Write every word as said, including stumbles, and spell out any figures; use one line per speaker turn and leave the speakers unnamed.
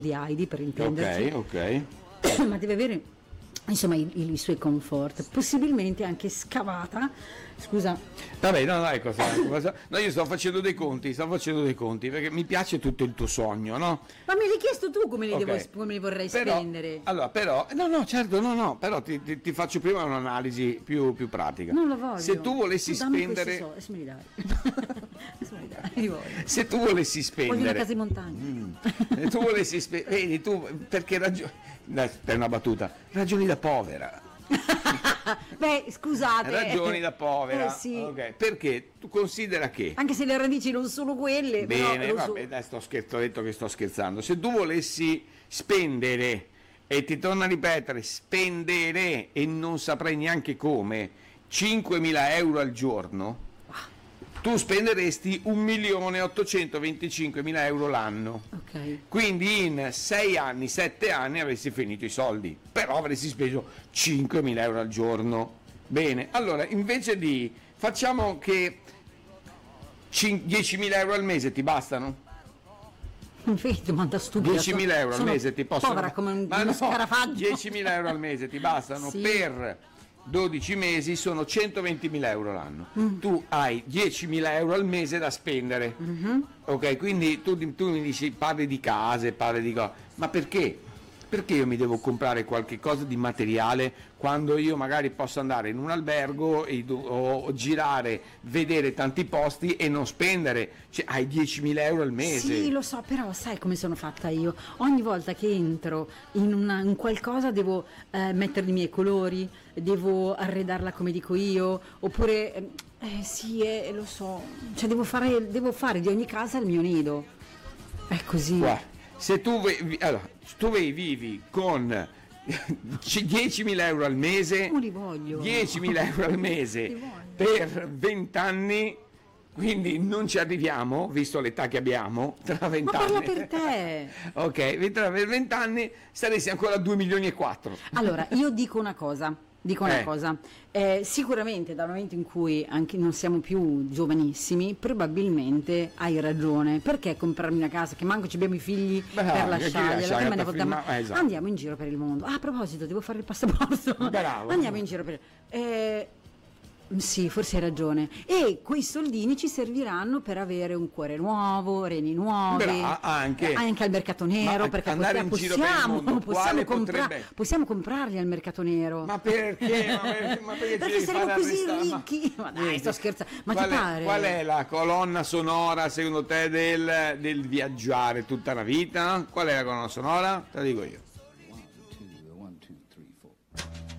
di Heidi, per intenderci.
Ok, ok.
Ma deve avere insomma i, i suoi comfort, possibilmente anche scavata. Scusa,
Vabbè, no, dai, cosa, cosa- no, io sto facendo dei conti, sto facendo dei conti, perché mi piace tutto il tuo sogno, no?
ma me l'hai chiesto tu come li,
Ok.
devo, come li vorrei
Però-
spendere?
Allora, però, no, no, certo, no, no, però ti, ti- ti faccio prima un'analisi più, più pratica.
Non lo voglio.
Se tu volessi
Tu dammi
spendere,
questi soldi, adesso me li dai. Adesso me li dai, li voglio.
se tu volessi
Voglio una
spendere,
casa in montagna.
Mm. se tu volessi spendere, vedi tu, perché ragioni, per una battuta, ragioni da povera.
Beh, scusate.
Ragioni da povera.
Eh, sì.
Ok, perché tu considera che
Anche se le radici non sono quelle. però
bene,
lo so.
vabbè, dai, sto scherzando, ho detto che sto scherzando. Se tu volessi spendere, e ti torno a ripetere, spendere, e non saprei neanche come, cinquemila euro al giorno, tu spenderesti un milione ottocentoventicinquemila euro l'anno.
Ok.
Quindi in sei anni, sette anni avresti finito i soldi, però avresti speso cinquemila euro al giorno. Bene, allora invece di, facciamo che cin- diecimila euro al mese ti bastano?
Vedi, domanda stupida.
diecimila euro al
Sono
mese ti possono
povera come un,
Ma
uno
no,
scarafaggio.
diecimila euro al mese ti bastano
Sì.
per dodici mesi, sono centoventimila euro l'anno.
Mm.
Tu hai diecimila euro al mese da spendere.
Mm-hmm.
Ok, quindi tu, tu mi dici, parli di case, parli di cose, ma perché? Perché io mi devo comprare qualche cosa di materiale quando io magari posso andare in un albergo e do- o girare, vedere tanti posti e non spendere? Cioè, hai diecimila euro al mese.
Sì, lo so, però sai come sono fatta io? Ogni volta che entro in, una, in qualcosa devo eh, mettere i miei colori, devo arredarla come dico io, oppure, eh, eh, sì, eh, lo so, cioè devo fare, devo fare di ogni casa il mio nido. È così.
Guarda, se tu, vi- allora, tu vi- vivi con diecimila euro al mese,
Non li voglio.
diecimila euro al mese
Li voglio.
per venti anni, quindi non ci arriviamo, visto l'età che abbiamo, tra
Ma
venti
parla
anni.
per te.
Ok, tra venti anni saresti ancora a due milioni e quattro.
Allora, io dico una cosa, dico una
Eh.
cosa, eh, sicuramente dal momento in cui anche non siamo più giovanissimi, probabilmente hai ragione, perché comprarmi una casa che manco ci abbiamo i figli
Bravo,
per
che
lasciargliela,
lasciare
che me ne
per
portiamo-
firma- eh, esatto.
andiamo in giro per il mondo. Ah, a proposito, devo fare il passaporto.
Bravo.
Andiamo in giro per eh, sì, forse hai ragione. E quei soldini ci serviranno per avere un cuore nuovo, reni nuovi,
Bra- anche.
eh, anche al mercato nero,
Ma
perché
andare
possiamo,
in giro per il
possiamo,
mondo,
possiamo,
quale
compra-
potrebbe-
possiamo comprarli al mercato nero.
Ma perché? Ma perché, ma perché ci
Perché
devi
saremo
fare
così
arrestare? Ma-
ricchi. Ma dai, sto scherzando. Ma
qual
ti
è,
pare?
qual è la colonna sonora secondo te del, del viaggiare tutta la vita? Qual è la colonna sonora? Te la dico io.